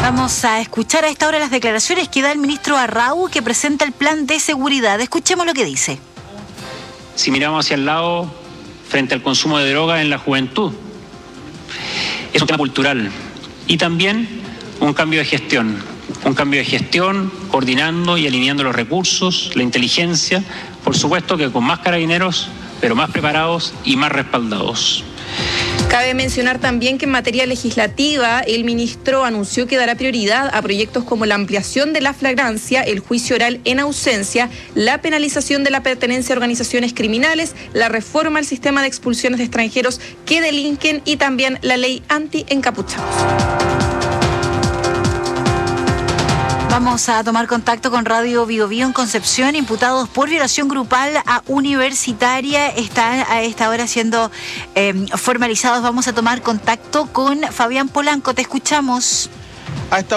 Vamos a escuchar a esta hora las declaraciones que da el ministro Arrau, que presenta el plan de seguridad. Escuchemos lo que dice. Si miramos hacia el lado, frente al consumo de drogas en la juventud, es un tema cultural y también un cambio de gestión. Un cambio de gestión, coordinando y alineando los recursos, la inteligencia, por supuesto que con más carabineros, pero más preparados y más respaldados. Cabe mencionar también que en materia legislativa el ministro anunció que dará prioridad a proyectos como la ampliación de la flagrancia, el juicio oral en ausencia, la penalización de la pertenencia a organizaciones criminales, la reforma al sistema de expulsiones de extranjeros que delinquen y también la ley anti-encapuchados. Vamos a tomar contacto con Radio Bio Bio en Concepción. Imputados por violación grupal a universitaria están a esta hora siendo formalizados. Vamos a tomar contacto con Fabián Polanco. Te escuchamos. A esta